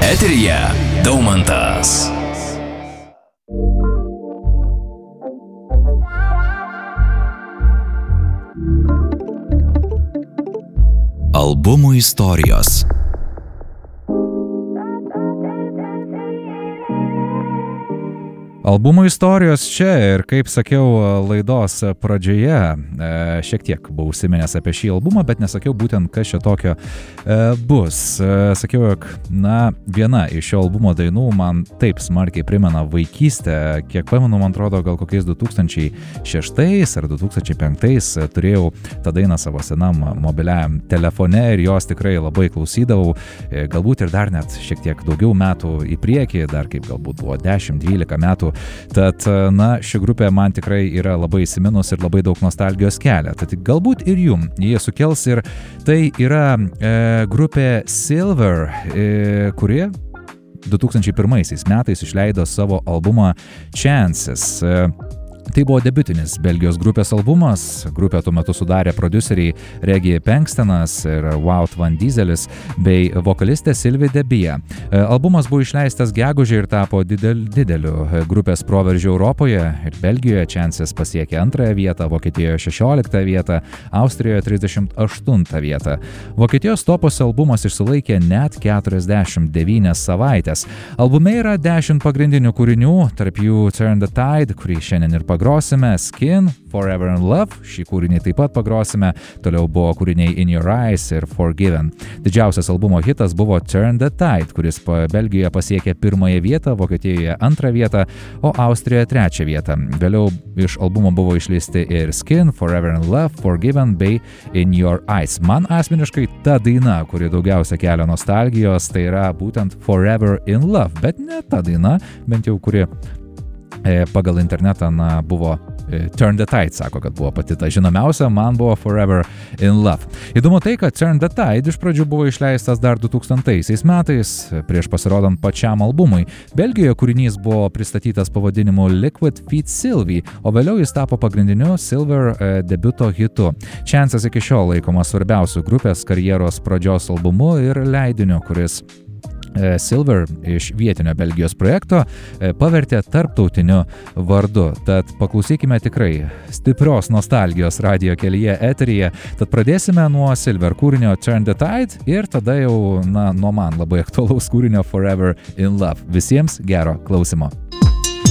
Eteryje Daumantas. Albumų istorijos. Albumų istorijos čia ir, kaip sakiau laidos pradžioje, šiek tiek buvau užsiminęs apie šį albumą, bet nesakiau būtent, kas čia tokio bus. Sakiau, jog, viena iš šio albumo dainų man taip smarkiai primena vaikystę, kiek pamenu, man atrodo, gal kokiais 2006 ar 2005 turėjau tą dainą savo senam mobiliajam telefone ir jos tikrai labai klausydavau, galbūt ir dar net šiek tiek daugiau metų į priekį, dar kaip galbūt buvo 10-12 metų. Tad, ši grupė man tikrai yra labai įsiminus ir labai daug nostalgijos kelia. Tad galbūt ir jum jie sukels ir tai yra grupė Silver, kurie 2001 metais išleido savo albumą Chances. Tai buvo debiutinis Belgijos grupės albumas. Grupę tuo metu sudarė prodiuseriai Reggie Pengstenas ir Wout Van Dieselis bei vokalistė Sylvie Debija. Albumas buvo išleistas gegužę ir tapo dideliu grupės proveržiu Europoje ir Belgijoje. Chances pasiekė 2 vietą, Vokietijoje 16 vietą, Austrijoje 38 vietą. Vokietijos topuose albumas išsilaikė net 49 savaitės. Albume yra 10 pagrindinių kūrinių, tarp jų Turn the Tide, kurį šiandien ir pagrosime, Skin, Forever in Love, šį kūrinį taip pat pagrosime, toliau buvo kūriniai In Your Eyes ir Forgiven. Didžiausias albumo hitas buvo Turn the Tide, kuris Belgijoje pasiekė 1 vietą, Vokietijoje 2 vietą, o Austrijoje 3 vietą. Vėliau iš albumo buvo išleisti ir Skin, Forever in Love, Forgiven bei In Your Eyes. Man asmeniškai ta daina, kuri daugiausia kelia nostalgijos, tai yra būtent Forever in Love, bet ne ta daina, bent jau kuri pagal internetą buvo Turn the Tide, sako, kad buvo pati ta žinomiausia, man buvo Forever in Love. Įdomu tai, kad Turn the Tide iš pradžių buvo išleistas dar 2000 metais, prieš pasirodant pačiam albumui. Belgijoje kūrinys buvo pristatytas pavadinimu Liquid Feet Sylvie, o vėliau jis tapo pagrindiniu Silver debiuto hitu. Chances iki šiol laikomas svarbiausiu grupės karjeros pradžios albumu ir leidiniu, kuris Silver iš vietinio Belgijos projekto pavertė tarptautiniu vardu. Tad paklausykime tikrai stiprios nostalgijos radijo kelyje eteryje. Tad pradėsime nuo Silver kūrinio Turn the Tide ir tada jau nuo man labai aktualaus kūrinio Forever in Love. Visiems gero klausimo.